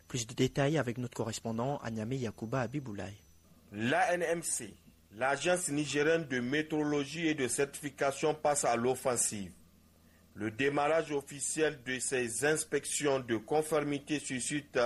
Plus de détails avec notre correspondant à Niamey, Yacouba Abiboulaye. L'ANMC, l'Agence nigérienne de météorologie et de certification, passe à l'offensive. Le démarrage officiel de ces inspections de conformité suscite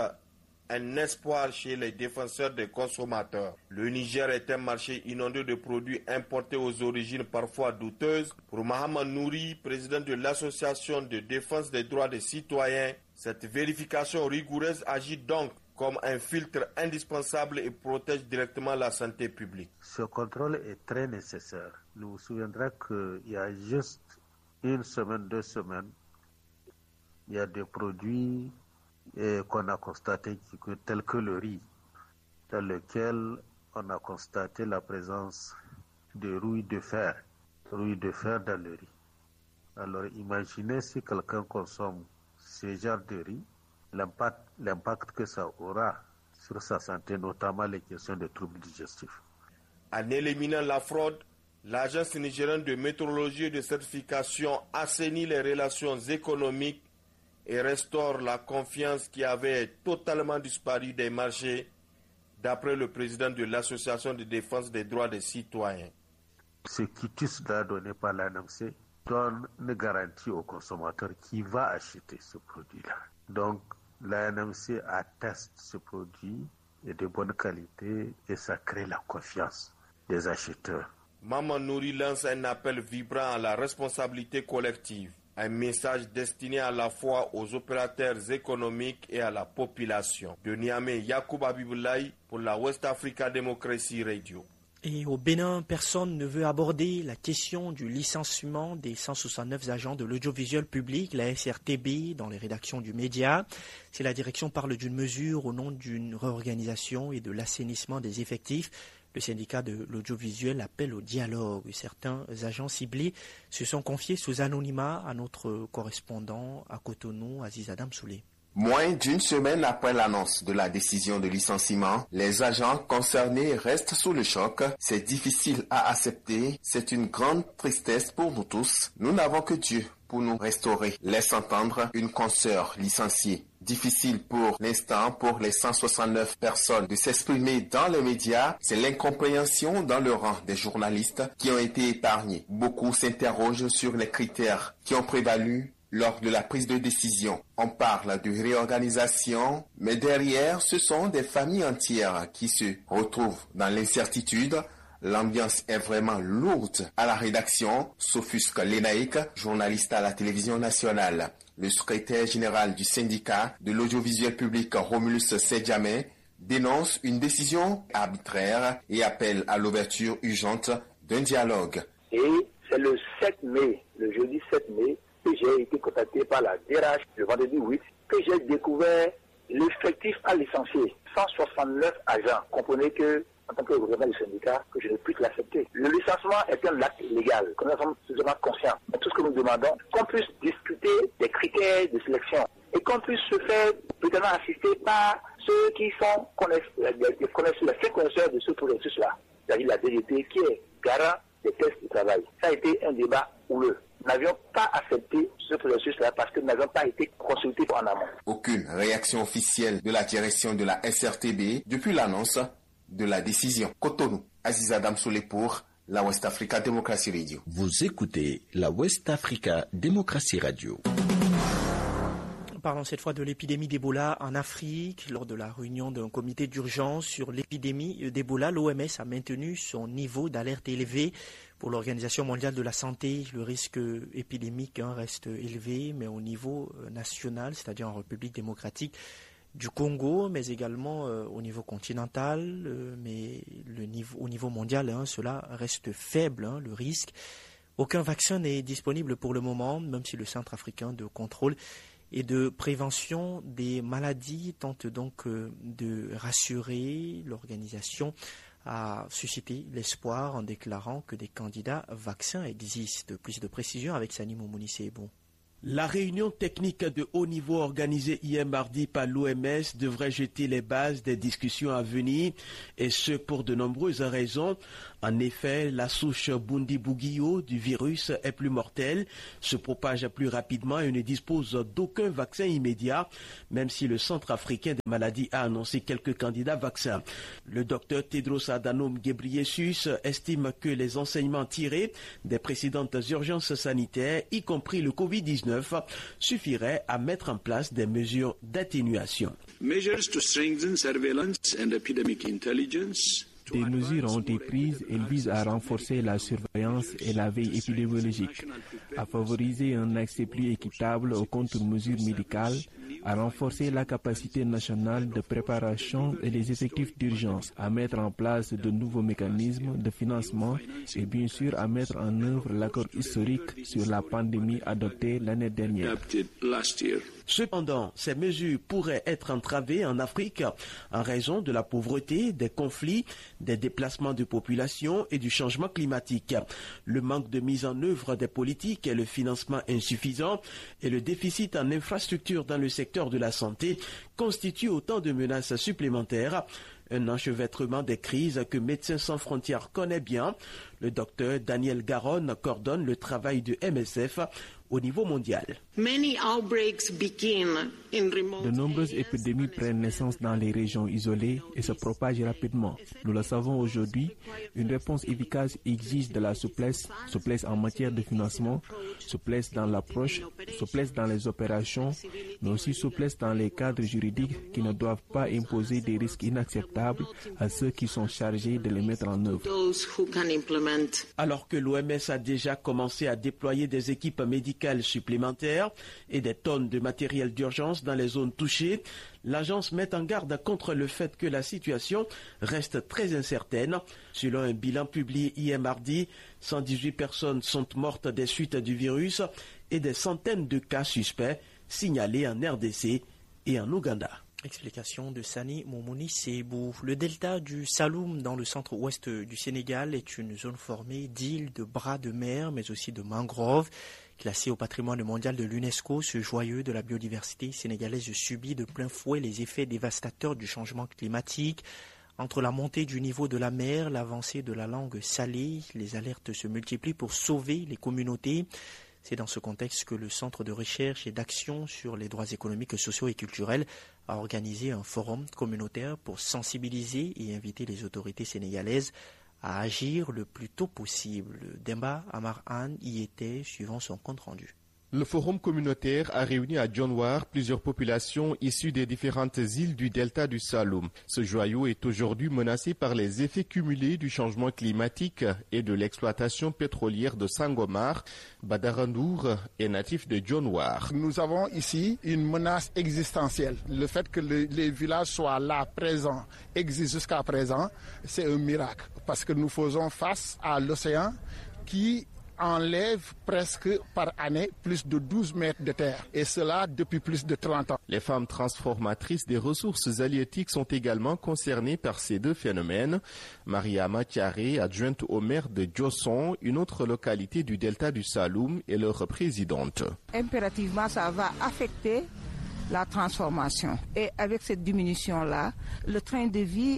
un espoir chez les défenseurs des consommateurs. Le Niger est un marché inondé de produits importés aux origines parfois douteuses. Pour Mohamed Nouri, président de l'Association de défense des droits des citoyens, cette vérification rigoureuse agit donc comme un filtre indispensable et protège directement la santé publique. Ce contrôle est très nécessaire. Nous vous souviendrez qu'il y a juste une semaine, 2 semaines, il y a des produits qu'on a constaté tels que le riz, dans lequel on a constaté la présence de rouille de fer dans le riz. Alors imaginez si quelqu'un consomme ce genre de riz, l'impact que ça aura sur sa santé, notamment les questions de troubles digestifs. En éliminant la fraude, l'Agence nigérienne de météorologie et de certification assainit les relations économiques et restaure la confiance qui avait totalement disparu des marchés, d'après le président de l'Association de défense des droits des citoyens. Ce quitus donné par l'ANMC donne une garantie au consommateur qui va acheter ce produit-là. Donc, l'ANMC atteste ce produit est de bonne qualité et ça crée la confiance des acheteurs. Maman Nouri lance un appel vibrant à la responsabilité collective. Un message destiné à la fois aux opérateurs économiques et à la population. De Niamey, Yacouba Abiboulaye pour la West Africa Democracy Radio. Et au Bénin, personne ne veut aborder la question du licenciement des 169 agents de l'audiovisuel public, la SRTB, dans les rédactions du média. Si la direction parle d'une mesure au nom d'une réorganisation et de l'assainissement des effectifs, le syndicat de l'audiovisuel appelle au dialogue. Certains agents ciblés se sont confiés sous anonymat à notre correspondant à Cotonou, Aziz Adam Soulé. Moins d'une semaine après l'annonce de la décision de licenciement, les agents concernés restent sous le choc. C'est difficile à accepter. C'est une grande tristesse pour nous tous. Nous n'avons que Dieu pour nous restaurer, laisse entendre une consoeur licenciée. Difficile pour l'instant pour les 169 personnes de s'exprimer dans les médias. C'est l'incompréhension dans le rang des journalistes qui ont été épargnés. Beaucoup s'interrogent sur les critères qui ont prévalu lors de la prise de décision. On parle de réorganisation, mais derrière, ce sont des familles entières qui se retrouvent dans l'incertitude. L'ambiance est vraiment lourde à la rédaction, s'offusque Lénaïque, journaliste à la télévision nationale. Le secrétaire général du syndicat de l'audiovisuel public Romulus Sedjamé dénonce une décision arbitraire et appelle à l'ouverture urgente d'un dialogue. Et c'est le 7 mai, le jeudi 7 mai, que j'ai été contacté par la DRH le vendredi 8, que j'ai découvert l'effectif à licencier. 169 agents. Comprenez que, en tant que gouvernement du syndicat, que je ne puis l'accepter. Le licenciement est un acte légal, comme nous sommes suffisamment conscients. Mais tout ce que nous demandons, qu'on puisse discuter des critères de sélection et qu'on puisse se faire peut-être assister par ceux qui sont les connaisseurs de ce processus-là, c'est-à-dire la DGT qui est garant des tests de travail. Ça a été un débat houleux. Nous n'avions pas accepté ce processus-là parce que nous n'avions pas été consultés en amont. Aucune réaction officielle de la direction de la SRTB depuis l'annonce de la décision. Cotonou, Aziz Adam Soulé pour la West Africa Democracy Radio. Vous écoutez la West Africa Democracy Radio. Parlons cette fois de l'épidémie d'Ebola en Afrique. Lors de la réunion d'un comité d'urgence sur l'épidémie d'Ebola, l'OMS a maintenu son niveau d'alerte élevé. Pour l'Organisation mondiale de la santé, le risque épidémique reste élevé, mais au niveau national, c'est-à-dire en République démocratique du Congo, mais également au niveau continental, mais au niveau mondial, cela reste faible, le risque. Aucun vaccin n'est disponible pour le moment, même si le Centre africain de contrôle et de prévention des maladies tente donc de rassurer. L'organisation a suscité l'espoir en déclarant que des candidats vaccins existent. Plus de précisions avec Sani Moumouni Sebo. La réunion technique de haut niveau organisée hier mardi par l'OMS devrait jeter les bases des discussions à venir, et ce pour de nombreuses raisons. En effet, la souche Bundibugyo du virus est plus mortelle, se propage plus rapidement et ne dispose d'aucun vaccin immédiat, même si le Centre africain des maladies a annoncé quelques candidats vaccins. Le docteur Tedros Adhanom Ghebreyesus estime que les enseignements tirés des précédentes urgences sanitaires, y compris le Covid-19, suffirait à mettre en place des mesures d'atténuation. Des mesures ont été prises. Elles visent à renforcer la surveillance et la veille épidémiologique, à favoriser un accès plus équitable aux contre-mesures médicales, à renforcer la capacité nationale de préparation et les effectifs d'urgence, à mettre en place de nouveaux mécanismes de financement et bien sûr à mettre en œuvre l'accord historique sur la pandémie adopté l'année dernière. Cependant, ces mesures pourraient être entravées en Afrique en raison de la pauvreté, des conflits, des déplacements de population et du changement climatique. Le manque de mise en œuvre des politiques et le financement insuffisant et le déficit en infrastructures dans le secteur de la santé constituent autant de menaces supplémentaires. Un enchevêtrement des crises que Médecins sans frontières connaît bien. Le docteur Daniel Garonne coordonne le travail de MSF au niveau mondial. De nombreuses épidémies prennent naissance dans les régions isolées et se propagent rapidement. Nous le savons aujourd'hui, une réponse efficace exige de la souplesse en matière de financement, souplesse dans l'approche, souplesse dans les opérations, mais aussi souplesse dans les cadres juridiques qui ne doivent pas imposer des risques inacceptables à ceux qui sont chargés de les mettre en œuvre. Alors que l'OMS a déjà commencé à déployer des équipes médicales supplémentaires et des tonnes de matériel d'urgence dans les zones touchées, l'agence met en garde contre le fait que la situation reste très incertaine. Selon un bilan publié hier mardi, 118 personnes sont mortes des suites du virus et des centaines de cas suspects signalés en RDC et en Ouganda. Explication de Sani Moumouni Sebou. Le delta du Saloum dans le centre-ouest du Sénégal est une zone formée d'îles, de bras de mer, mais aussi de mangroves. Classé au patrimoine mondial de l'UNESCO, ce joyau de la biodiversité sénégalaise subit de plein fouet les effets dévastateurs du changement climatique. Entre la montée du niveau de la mer, l'avancée de la langue salée, les alertes se multiplient pour sauver les communautés. C'est dans ce contexte que le Centre de recherche et d'action sur les droits économiques, sociaux et culturels a organisé un forum communautaire pour sensibiliser et inviter les autorités sénégalaises à agir le plus tôt possible. Demba Amar Anne y était, suivant son compte rendu. Le forum communautaire a réuni à Dionewar plusieurs populations issues des différentes îles du delta du Saloum. Ce joyau est aujourd'hui menacé par les effets cumulés du changement climatique et de l'exploitation pétrolière de Sangomar. Badarandour est natif de Dionewar. Nous avons ici une menace existentielle. Le fait que les villages soient là, présents, existent jusqu'à présent, c'est un miracle. Parce que nous faisons face à l'océan qui enlève presque par année plus de 12 mètres de terre, et cela depuis plus de 30 ans. Les femmes transformatrices des ressources halieutiques sont également concernées par ces deux phénomènes. Mariama Tiaré, adjointe au maire de Djosson, une autre localité du delta du Saloum, est leur présidente. Impérativement, ça va affecter la transformation. Et avec cette diminution-là, le train de vie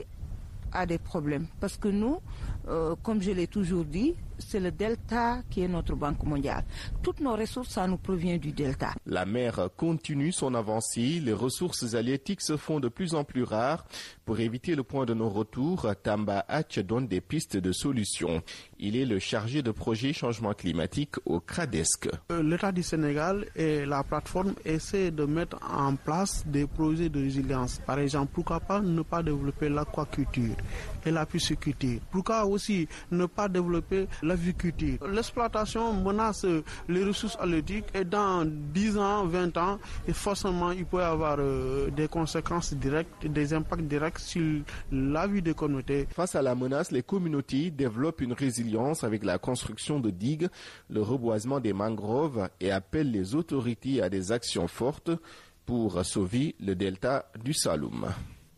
a des problèmes. Parce que nous, comme je l'ai toujours dit, c'est le delta qui est notre banque mondiale. Toutes nos ressources, ça nous provient du delta. La mer continue son avancée. Les ressources halieutiques se font de plus en plus rares. Pour éviter le point de non-retour, Tamba Hatch donne des pistes de solutions. Il est le chargé de projet changement climatique au CRADESC. L'État du Sénégal et la plateforme essaient de mettre en place des projets de résilience. Par exemple, pourquoi pas ne pas développer l'aquaculture et la pisciculture? Pourquoi aussi ne pas développer l'aviculture? L'exploitation menace les ressources halieutiques et dans 10 ans, 20 ans, et forcément il peut y avoir des conséquences directes, des impacts directs sur la vie des communautés. Face à la menace, les communautés développent une résilience avec la construction de digues, le reboisement des mangroves et appellent les autorités à des actions fortes pour sauver le delta du Saloum.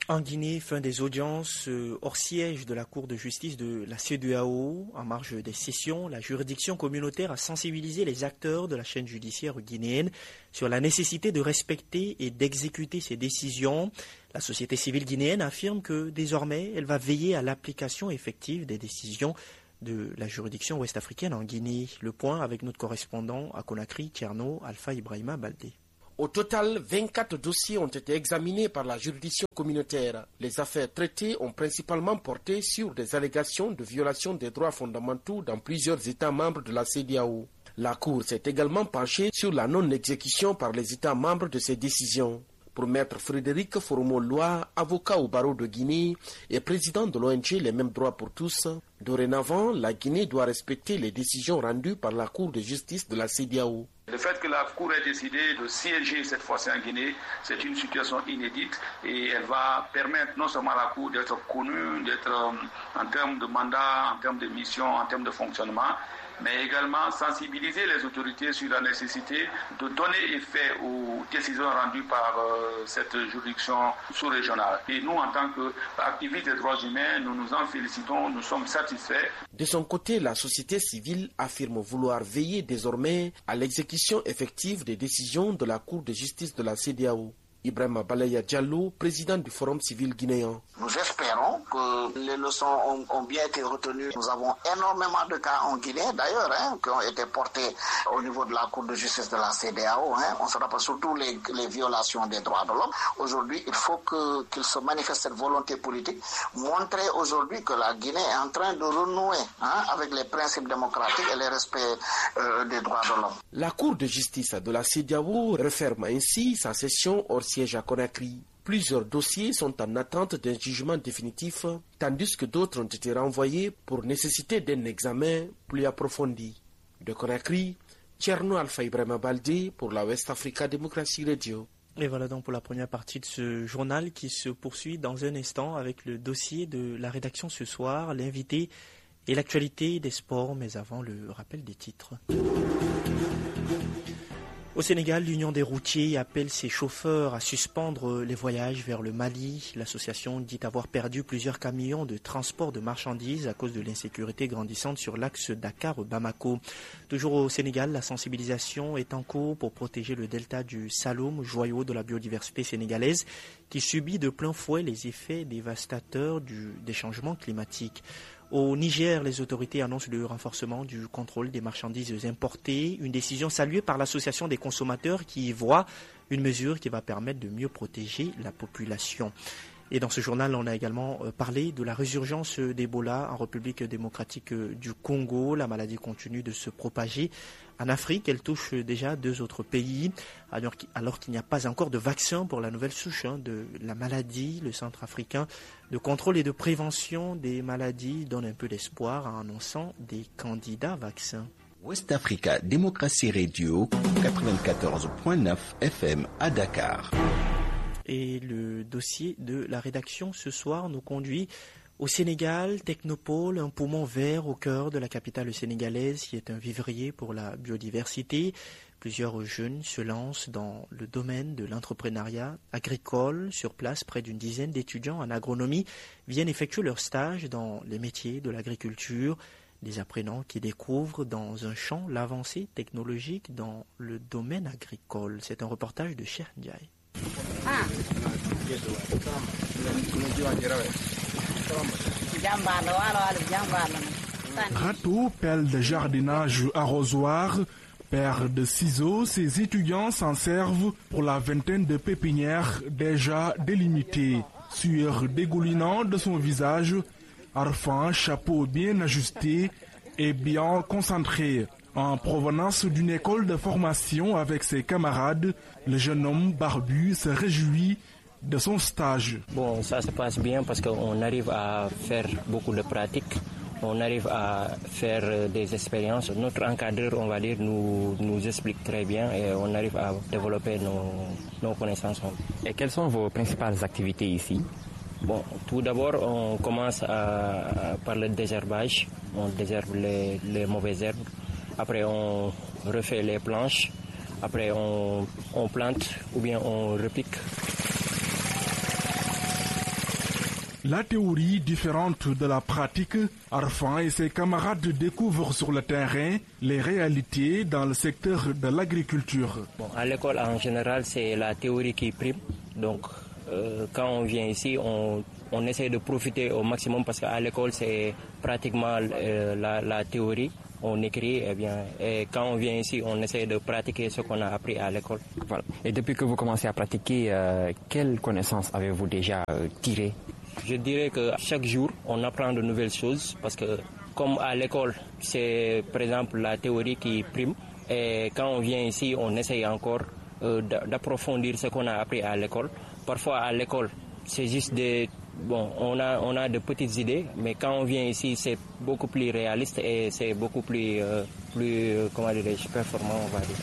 En Guinée, fin des audiences hors siège de la Cour de justice de la CEDEAO. En marge des sessions, la juridiction communautaire a sensibilisé les acteurs de la chaîne judiciaire guinéenne sur la nécessité de respecter et d'exécuter ces décisions. La société civile guinéenne affirme que désormais, elle va veiller à l'application effective des décisions de la juridiction ouest-africaine en Guinée. Le point avec notre correspondant à Conakry, Tierno Alpha Ibrahima Baldé. Au total, 24 dossiers ont été examinés par la juridiction communautaire. Les affaires traitées ont principalement porté sur des allégations de violation des droits fondamentaux dans plusieurs États membres de la CEDEAO. La Cour s'est également penchée sur la non-exécution par les États membres de ces décisions. Pour Maître Frédéric Foromo-Loa, avocat au barreau de Guinée et président de l'ONG Les Mêmes Droits pour tous, dorénavant, la Guinée doit respecter les décisions rendues par la Cour de justice de la CEDEAO. Le fait que la Cour ait décidé de siéger cette fois-ci en Guinée, c'est une situation inédite et elle va permettre non seulement à la Cour d'être connue, d'être en termes de mandat, en termes de mission, en termes de fonctionnement, mais également sensibiliser les autorités sur la nécessité de donner effet aux décisions rendues par cette juridiction sous-régionale. Et nous, en tant qu'activistes des droits humains, nous nous en félicitons, nous sommes satisfaits. De son côté, la société civile affirme vouloir veiller désormais à l'exécution effective des décisions de la Cour de justice de la CEDEAO. Ibrahima Balaya Diallo, président du Forum civil guinéen. Nous espérons que les leçons ont bien été retenues. Nous avons énormément de cas en Guinée, d'ailleurs, qui ont été portés au niveau de la Cour de justice de la CEDEAO. On se rappelle surtout les violations des droits de l'homme. Aujourd'hui, il faut qu'il se manifeste cette volonté politique, montrer aujourd'hui que la Guinée est en train de renouer avec les principes démocratiques et le respect des droits de l'homme. La Cour de justice de la CEDEAO referme ainsi sa session hors siège à Conakry. Plusieurs dossiers sont en attente d'un jugement définitif, tandis que d'autres ont été renvoyés pour nécessiter d'un examen plus approfondi. De Conakry, Tierno Alpha Ibrahima Baldé pour la West Africa Democracy Radio. Et voilà donc pour la première partie de ce journal qui se poursuit dans un instant avec le dossier de la rédaction ce soir, l'invité et l'actualité des sports, mais avant le rappel des titres. Au Sénégal, l'Union des routiers appelle ses chauffeurs à suspendre les voyages vers le Mali. L'association dit avoir perdu plusieurs camions de transport de marchandises à cause de l'insécurité grandissante sur l'axe Dakar-Bamako. Toujours au Sénégal, la sensibilisation est en cours pour protéger le delta du Saloum, joyau de la biodiversité sénégalaise, qui subit de plein fouet les effets dévastateurs des changements climatiques. Au Niger, les autorités annoncent le renforcement du contrôle des marchandises importées, une décision saluée par l'association des consommateurs qui y voit une mesure qui va permettre de mieux protéger la population. Et dans ce journal, on a également parlé de la résurgence d'Ebola en République démocratique du Congo. La maladie continue de se propager en Afrique. Elle touche déjà 2 autres pays, alors qu'il n'y a pas encore de vaccin pour la nouvelle souche de la maladie. Le Centre africain de contrôle et de prévention des maladies donne un peu d'espoir en annonçant des candidats vaccins. West Africa Democracy Radio, 94.9 FM à Dakar. Et le dossier de la rédaction ce soir nous conduit au Sénégal. Technopole, un poumon vert au cœur de la capitale sénégalaise qui est un vivrier pour la biodiversité. Plusieurs jeunes se lancent dans le domaine de l'entrepreneuriat agricole. Sur place, près d'une dizaine d'étudiants en agronomie viennent effectuer leur stage dans les métiers de l'agriculture. Des apprenants qui découvrent dans un champ l'avancée technologique dans le domaine agricole. C'est un reportage de Cheikh Ndiaye. Râteau, pelle de jardinage, arrosoir, paire de ciseaux, ces étudiants s'en servent pour la vingtaine de pépinières déjà délimitées. Sueur dégoulinant de son visage, Arfan, chapeau bien ajusté et bien concentré. En provenance d'une école de formation avec ses camarades, le jeune homme barbu se réjouit de son stage. Bon, ça se passe bien parce qu'on arrive à faire beaucoup de pratiques, on arrive à faire des expériences. Notre encadreur, on va dire, nous explique très bien et on arrive à développer nos connaissances. Et quelles sont vos principales activités ici? Bon, tout d'abord, on commence par le désherbage. On désherbe les mauvaises herbes. Après, on refait les planches. Après, on plante ou bien on repique. La théorie différente de la pratique, Arfan et ses camarades découvrent sur le terrain les réalités dans le secteur de l'agriculture. Bon, à l'école, en général, c'est la théorie qui prime. Donc, quand on vient ici, on essaie de profiter au maximum parce qu'à l'école, c'est pratiquement la théorie. On écrit, et quand on vient ici, on essaie de pratiquer ce qu'on a appris à l'école. Voilà. Et depuis que vous commencez à pratiquer, quelles connaissances avez-vous déjà tirées? Je dirais que chaque jour, on apprend de nouvelles choses parce que comme à l'école, c'est par exemple la théorie qui prime. Et quand on vient ici, on essaye encore d'approfondir ce qu'on a appris à l'école. Parfois à l'école, c'est juste on a de petites idées, mais quand on vient ici, c'est beaucoup plus réaliste et c'est beaucoup plus comment dirais-je, performant, on va dire.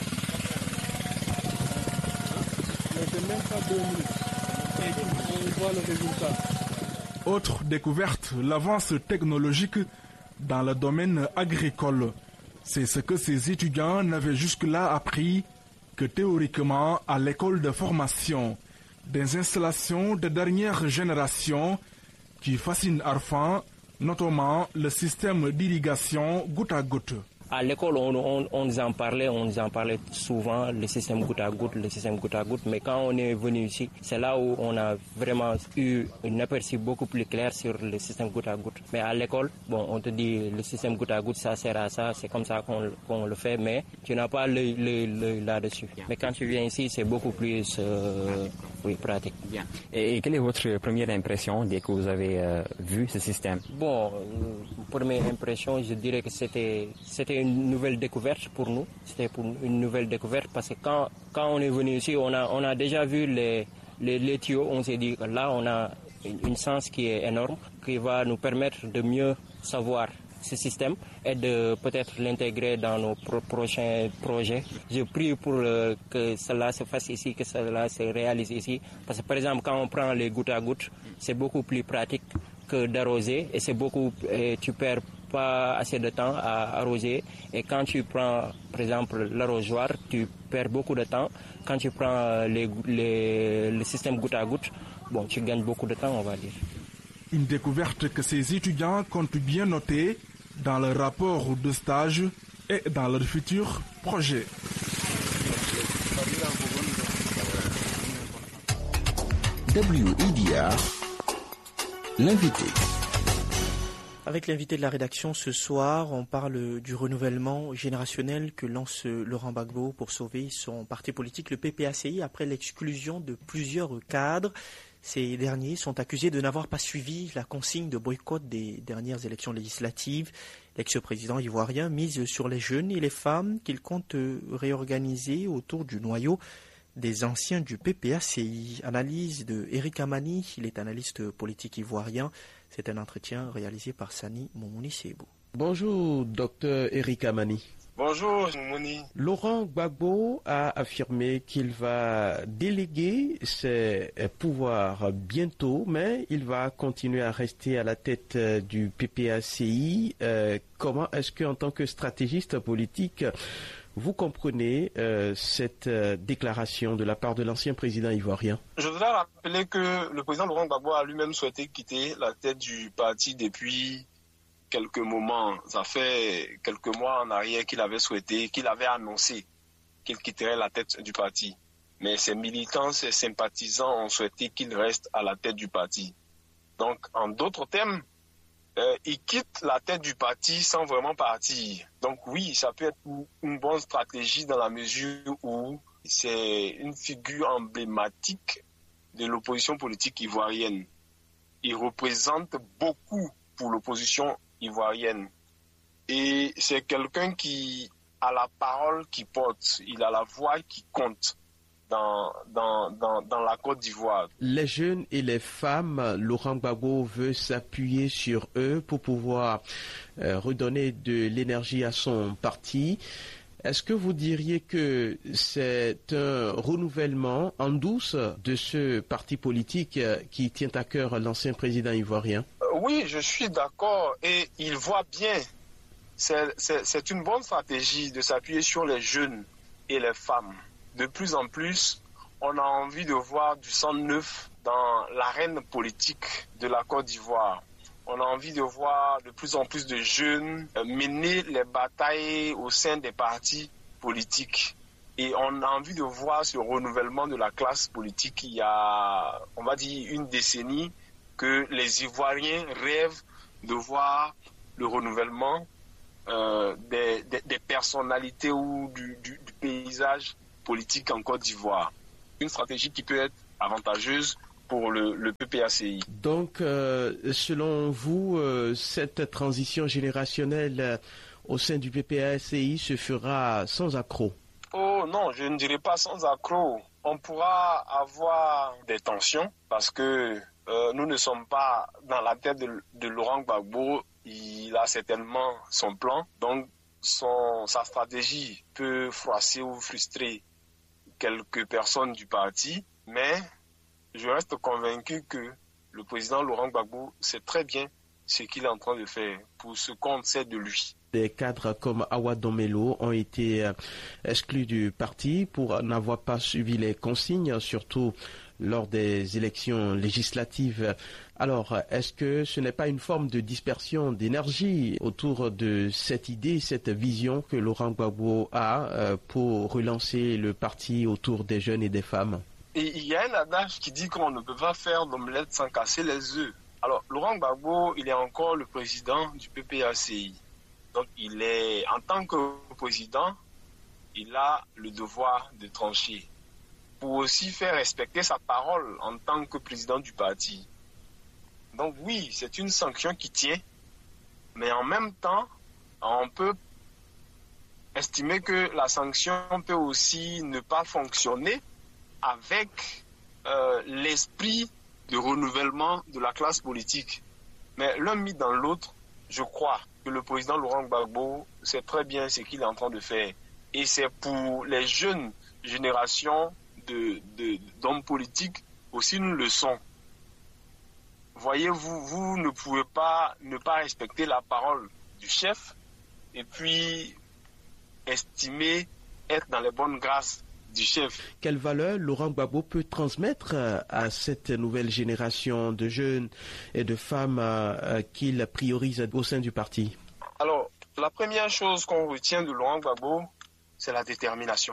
Autre découverte, l'avance technologique dans le domaine agricole. C'est ce que ces étudiants n'avaient jusque-là appris que théoriquement à l'école de formation. Des installations de dernière génération qui fascinent Arfan, notamment le système d'irrigation goutte à goutte. À l'école, on nous en parlait souvent, le système goutte à goutte, mais quand on est venu ici, c'est là où on a vraiment eu un aperçu beaucoup plus clair sur le système goutte à goutte. Mais à l'école, on te dit le système goutte à goutte, ça sert à ça, c'est comme ça qu'on le fait, mais tu n'as pas l'œil là-dessus. Mais quand tu viens ici, c'est beaucoup plus pratique. Bien. Et quelle est votre première impression dès que vous avez vu ce système? Première impression, je dirais que c'était une nouvelle découverte pour nous. C'était une nouvelle découverte parce que quand on est venu ici, on a déjà vu les tuyaux. On s'est dit que là, on a une sens qui est énorme, qui va nous permettre de mieux savoir ce système et de peut-être l'intégrer dans nos prochains projets. Je prie pour que cela se fasse ici, que cela se réalise ici. Parce que par exemple, quand on prend les gouttes à gouttes, c'est beaucoup plus pratique que d'arroser et tu perds pas assez de temps à arroser. Et quand tu prends, par exemple, l'arrosoir, tu perds beaucoup de temps. Quand tu prends le système goutte à goutte, tu gagnes beaucoup de temps, on va dire. Une découverte que ces étudiants comptent bien noter dans leur rapport de stage et dans leurs futurs projets. WIDR, l'invité. Avec l'invité de la rédaction ce soir, on parle du renouvellement générationnel que lance Laurent Gbagbo pour sauver son parti politique, le PPACI, après l'exclusion de plusieurs cadres. Ces derniers sont accusés de n'avoir pas suivi la consigne de boycott des dernières élections législatives. L'ex-président ivoirien mise sur les jeunes et les femmes qu'il compte réorganiser autour du noyau des anciens du PPACI. Analyse de Eric Amani, il est analyste politique ivoirien. C'est un entretien réalisé par Sani Moumouni Sebou. Bonjour, docteur Eric Amani. Bonjour, Mouni. Laurent Gbagbo a affirmé qu'il va déléguer ses pouvoirs bientôt, mais il va continuer à rester à la tête du PPACI. Comment est-ce qu'en tant que stratégiste politique, vous comprenez cette déclaration de la part de l'ancien président ivoirien? Je voudrais rappeler que le président Laurent Gbagbo a lui-même souhaité quitter la tête du parti depuis quelques moments. Ça fait quelques mois en arrière qu'il avait annoncé qu'il quitterait la tête du parti. Mais ses militants, ses sympathisants ont souhaité qu'il reste à la tête du parti. Donc, en d'autres termes, il quitte la tête du parti sans vraiment partir. Donc oui, ça peut être une bonne stratégie dans la mesure où c'est une figure emblématique de l'opposition politique ivoirienne. Il représente beaucoup pour l'opposition ivoirienne. Et c'est quelqu'un qui a la parole qui porte, il a la voix qui compte dans la Côte d'Ivoire. Les jeunes et les femmes, Laurent Gbagbo veut s'appuyer sur eux pour pouvoir redonner de l'énergie à son parti. Est-ce que vous diriez que c'est un renouvellement en douce de ce parti politique qui tient à cœur l'ancien président ivoirien? Oui, je suis d'accord et il voit bien. C'est une bonne stratégie de s'appuyer sur les jeunes et les femmes. De plus en plus, on a envie de voir du sang neuf dans l'arène politique de la Côte d'Ivoire. On a envie de voir de plus en plus de jeunes mener les batailles au sein des partis politiques. Et on a envie de voir ce renouvellement de la classe politique. Il y a, on va dire, une décennie que les Ivoiriens rêvent de voir le renouvellement des personnalités ou du paysage politique en Côte d'Ivoire. Une stratégie qui peut être avantageuse pour le PPACI. Donc, selon vous, cette transition générationnelle au sein du PPACI se fera sans accroc? Oh non, je ne dirais pas sans accroc. On pourra avoir des tensions parce que nous ne sommes pas dans la tête de Laurent Gbagbo. Il a certainement son plan. Donc, sa stratégie peut froisser ou frustrer quelques personnes du parti. Mais je reste convaincu que le président Laurent Gbagbo sait très bien ce qu'il est en train de faire pour ce qu'on sait de lui. Des cadres comme Awa Domelo ont été exclus du parti pour n'avoir pas suivi les consignes, surtout lors des élections législatives. Alors, est-ce que ce n'est pas une forme de dispersion d'énergie autour de cette idée, cette vision que Laurent Gbagbo a pour relancer le parti autour des jeunes et des femmes? Et il y a un adage qui dit qu'on ne peut pas faire d'omelette sans casser les œufs. Alors, Laurent Gbagbo, il est encore le président du PPACI. Donc, il est, en tant que président, il a le devoir de trancher pour aussi faire respecter sa parole en tant que président du parti. Donc oui, c'est une sanction qui tient, mais en même temps, on peut estimer que la sanction peut aussi ne pas fonctionner avec l'esprit de renouvellement de la classe politique. Mais l'un mis dans l'autre, je crois que le président Laurent Gbagbo sait très bien ce qu'il est en train de faire. Et c'est pour les jeunes générations d'hommes politiques aussi une leçon. Voyez-vous, vous ne pouvez pas ne pas respecter la parole du chef et puis estimer être dans les bonnes grâces du chef. Quelle valeur Laurent Gbagbo peut transmettre à cette nouvelle génération de jeunes et de femmes qu'il priorise au sein du parti? Alors, la première chose qu'on retient de Laurent Gbagbo, c'est la détermination.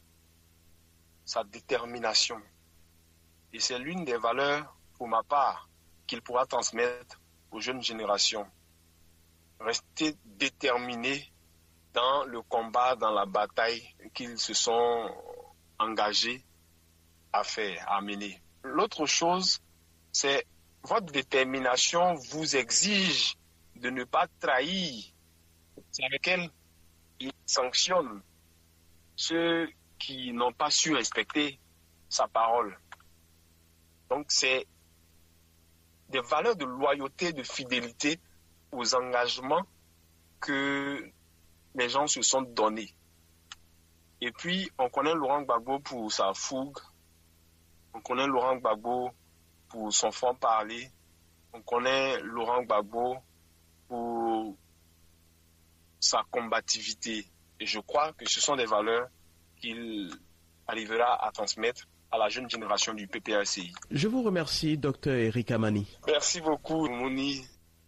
Sa détermination. Et c'est l'une des valeurs, pour ma part, qu'il pourra transmettre aux jeunes générations. Rester déterminé dans le combat, dans la bataille qu'ils se sont engagés à faire, à mener. L'autre chose, c'est votre détermination vous exige de ne pas trahir. C'est avec elle il sanctionne ceux qui n'ont pas su respecter sa parole. Donc c'est des valeurs de loyauté, de fidélité aux engagements que les gens se sont donnés. Et puis, on connaît Laurent Gbagbo pour sa fougue, on connaît Laurent Gbagbo pour son franc-parler, on connaît Laurent Gbagbo pour sa combativité. Et je crois que ce sont des valeurs qu'il arrivera à transmettre à la jeune génération du PPACI. Je vous remercie, Dr Eric Amani. Merci beaucoup, Mouni.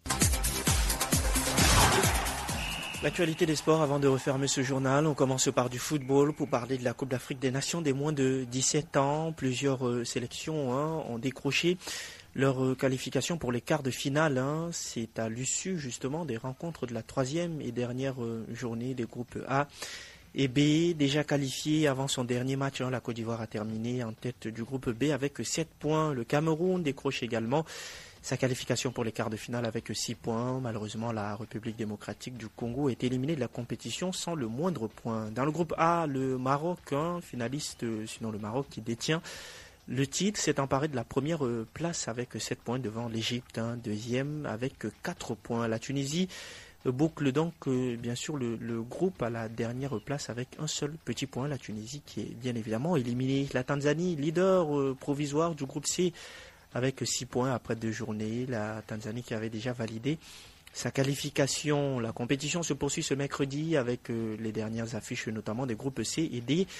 L'actualité des sports avant de refermer ce journal. On commence par du football pour parler de la Coupe d'Afrique des Nations des moins de 17 ans. Plusieurs sélections ont décroché leur qualification pour les quarts de finale. C'est à l'issue justement des rencontres de la troisième et dernière journée des groupes A et B. Déjà qualifié avant son dernier match, la Côte d'Ivoire a terminé en tête du groupe B avec 7 points. Le Cameroun décroche également sa qualification pour les quarts de finale avec 6 points. Malheureusement, la République démocratique du Congo est éliminée de la compétition sans le moindre point. Dans le groupe A, le Maroc, finaliste, sinon le Maroc qui détient le titre, s'est emparé de la première place avec 7 points devant l'Égypte, deuxième avec 4 points. La Tunisie boucle donc bien sûr le groupe à la dernière place avec un seul petit point. La Tunisie qui est bien évidemment éliminée. La Tanzanie, leader provisoire du groupe C, avec 6 points après 2 journées. La Tanzanie qui avait déjà validé sa qualification. La compétition se poursuit ce mercredi avec les dernières affiches notamment des groupes C et D.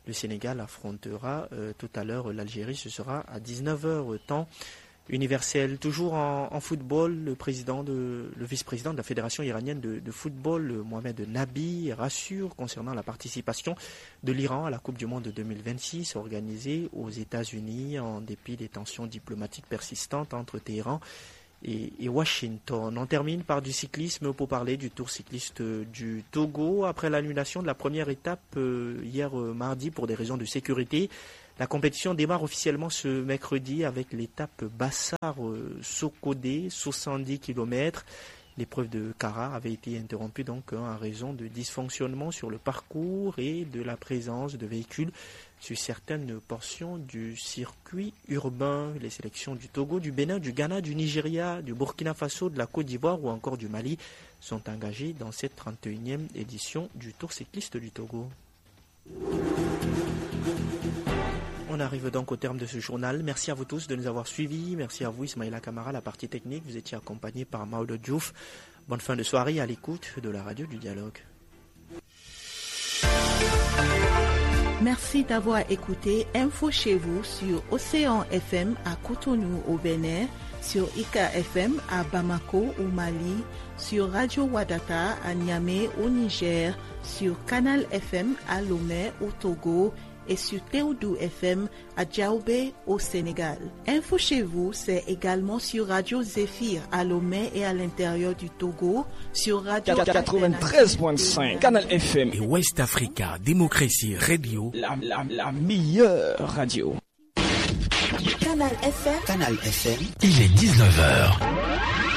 Le Sénégal affrontera tout à l'heure l'Algérie. Ce sera à 19h temps universel. Toujours en football, le vice-président de la Fédération iranienne de football, Mohamed Nabi, rassure concernant la participation de l'Iran à la Coupe du Monde 2026 organisée aux États-Unis en dépit des tensions diplomatiques persistantes entre Téhéran et Washington. On termine par du cyclisme pour parler du Tour cycliste du Togo. Après l'annulation de la première étape hier mardi pour des raisons de sécurité, la compétition démarre officiellement ce mercredi avec l'étape Bassar-Sokodé, 70 km. L'épreuve de Kara avait été interrompue donc en raison de dysfonctionnements sur le parcours et de la présence de véhicules sur certaines portions du circuit urbain. Les sélections du Togo, du Bénin, du Ghana, du Nigeria, du Burkina Faso, de la Côte d'Ivoire ou encore du Mali sont engagées dans cette 31e édition du Tour cycliste du Togo. On arrive donc au terme de ce journal. Merci à vous tous de nous avoir suivis. Merci à vous Ismaïla Kamara, la partie technique. Vous étiez accompagné par Maodo Diouf. Bonne fin de soirée à l'écoute de la radio du dialogue. Merci d'avoir écouté Info chez vous sur Océan FM à Cotonou au Bénin, sur Ika FM à Bamako au Mali, sur Radio Wadata à Niamey au Niger, sur Canal FM à Lomé au Togo et sur Théodou FM à Djaoubé au Sénégal. Info chez vous, c'est également sur Radio Zéphir à Lomé et à l'intérieur du Togo, sur Radio 93.5 Canal FM et West Africa Démocratie Radio, la meilleure radio. Canal FM. Il est 19h.